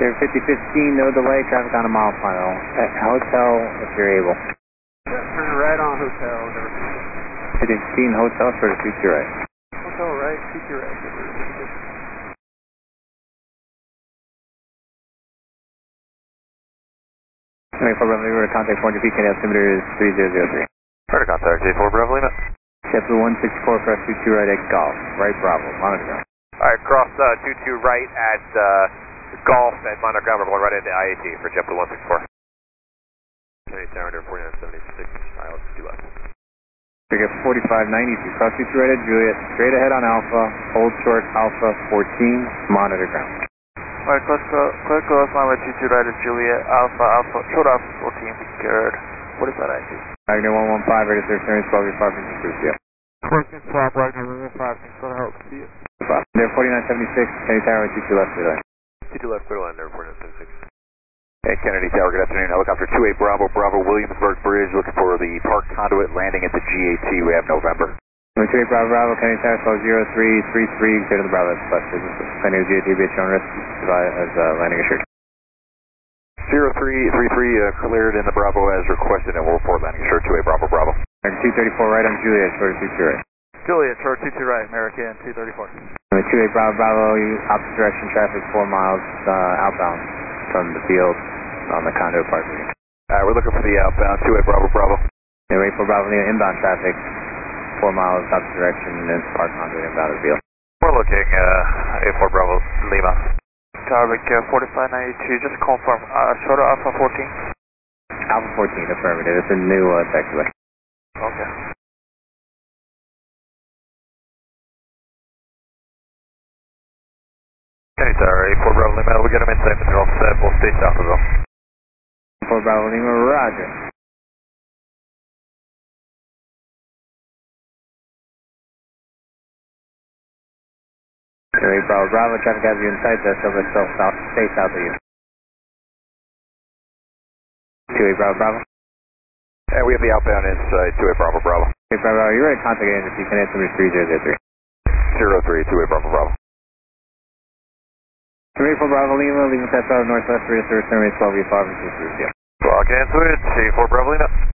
Clear 5015, no delay, traffic on a mile final. At hotel, if you're able. Turn right on hotel. 5015 hotel, short of 22 right. Hotel right, 22 right. For Bravo Lima, contact 400 feet, altimeter is 3003. Try to contact J4 Bravo Lima. JetBlue 164, cross 22 right at Golf. Right Bravo, monitor. Alright, cross 22 right at Golf at Montgomery, going right into IAT for JetBlue 164. Kennedy Tower under 4976, Isles 2 left. Figure 4592, cross 22 right at Juliet, straight ahead on Alpha, hold short Alpha 14, monitor ground. Alright, clear cross line with 22 right at Juliet, Alpha, short Alpha 14, secured. What is that IAT? Wagner 115, register service 12 5 from Crucio. Working swap, Wagner 115, thanks for the help, see you. There 4976, Kennedy Tower with 22 left, clear line. 22 left, clear line there, 4976. Hey, Kennedy Tower, good afternoon. Helicopter 28 Bravo, Bravo, Williamsburg Bridge, looking for the park conduit landing at the GAT. We have November. 28 Bravo, Bravo, Kennedy Tower, 0333, clear to the Bravo, plus business. Kennedy GAT, be at your own risk, as landing assured. 0333, cleared in the Bravo as requested, and we'll report landing assured 28 Bravo, Bravo. 234 right on Juliet, short of 22 right. Juliet, short 22 right, American, 234. 28 Bravo, Bravo, opposite direction traffic 4 miles outbound from the field on the conduit parking. Alright, we're looking for the outbound 28 Bravo, Bravo. And wait for Bravo, inbound traffic 4 miles opposite direction and park conduit inbound of the field. We're looking 84 Bravo, Lima. Tower, 4592, just confirm, short Alpha 14. Alpha 14, affirmative. It's a new taxiway. Okay. Kennedy Tower, 84 Bravo Lima, we get them inside, Mr. All set, we'll stay south as well. 4 Bravo Lima, roger. Bravo, Bravo, traffic has you in sight, so let's stay south of you. 28 Bravo, Bravo. And we have the outbound inside 28 Bravo, Bravo. 28 Bravo, Bravo, you're ready to contact again if you can answer me 3003. 03, 28 Bravo, Bravo. 34 Bravo Lima, Lima Test out of Northwest, register service 12 5 and 2 Clock and switch, 84 Bravo Lima.